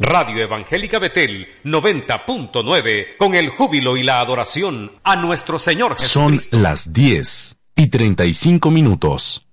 Radio Evangélica Betel 90.9, con el júbilo y la adoración a nuestro Señor Jesucristo. Son las 10:35.